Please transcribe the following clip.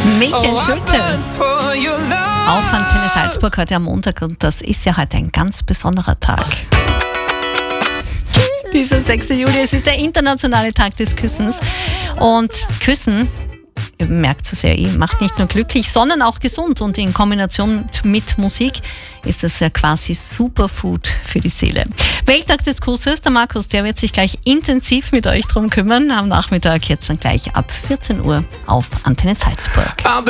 Michael Schulte auf Antenne Salzburg heute am Montag und das ist ja heute ein ganz besonderer Tag. Dieser 6. Juli, es ist der internationale Tag des Küssens und Küssen, ihr merkt es ja macht nicht nur glücklich, sondern auch gesund und in Kombination mit Musik ist das ja quasi Superfood für die Seele. Welttag des Kusses, der Markus, der wird sich gleich intensiv mit euch drum kümmern, am Nachmittag jetzt dann gleich ab 14 Uhr auf Antenne Salzburg.